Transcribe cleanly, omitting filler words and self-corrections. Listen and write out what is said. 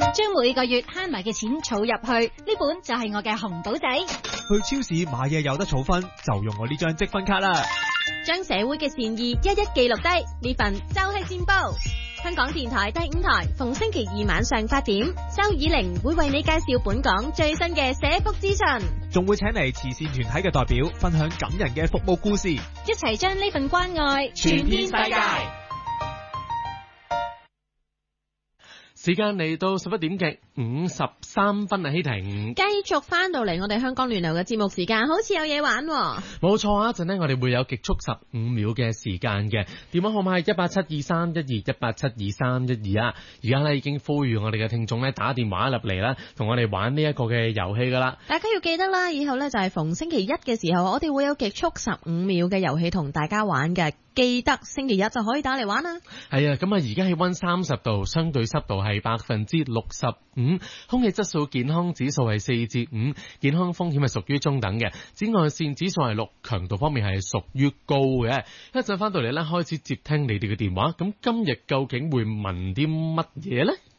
將每個月慳埋嘅錢儲入去，呢本就係我嘅紅簿仔。 去超市買嘢有得儲分，就用我呢張積分卡啦。 將社會嘅善意一一記錄低，呢份就係戰報。香港電台第5台，逢星期2晚上8點，周以玲會為你介紹本港最新嘅社福資訊， 仲會請嚟慈善團體嘅代表分享感人嘅服務故事， 一齊將呢份關愛傳遍世界。 時間嚟到11點嘅53分啊，希婷。 繼續翻到嚟我哋香港聯流嘅節目時間，好似有嘢玩喎。 冇錯啊，一陣呢我哋會有極速15秒嘅時間嘅。電話號碼係1872312，1872312啊。而家呢已經呼籲我哋嘅聽眾呢打電話入嚟啦，同我哋玩呢一個嘅遊戲噶啦。 大家要記得啦，以後呢就係逢星期一嘅時候，我哋會有極速15秒嘅遊戲同大家玩嘅。記得星期一就可以打嚟玩啦。 係啊，咁啊而家氣溫30度，相對濕度係65%，空氣質素健康指數係4至5，健康風險係屬於中等嘅，紫外線指數係6，強度方面係屬於高嘅。一陣翻到嚟咧，開始接聽你哋嘅電話。咁今日究竟會問啲乜嘢咧？